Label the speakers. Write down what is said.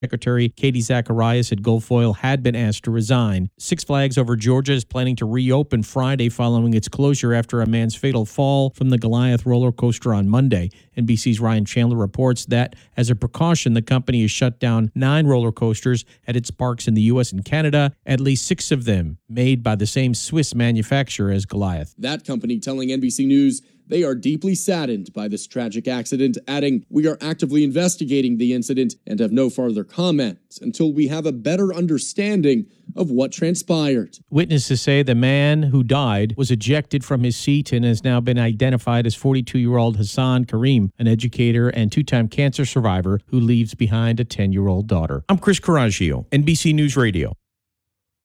Speaker 1: Secretary Katie Zacharias at Guilfoyle had been asked to resign. Six Flags Over Georgia is planning to reopen Friday following its closure after a man's fatal fall from the Goliath roller coaster on Monday. NBC's Ryan Chandler reports that, as a precaution, the company has shut down 9 roller coasters at its parks in the U.S. and Canada, at least 6 of them made by the same Swiss manufacturer as Goliath.
Speaker 2: That company telling NBC News they are deeply saddened by this tragic accident, adding, "We are actively investigating the incident and have no further comments until we have a better understanding of what transpired."
Speaker 1: Witnesses say the man who died was ejected from his seat and has now been identified as 42-year-old Hassan Karim, an educator and 2-time cancer survivor who leaves behind a 10-year-old daughter. I'm Chris Coraggio, NBC News Radio.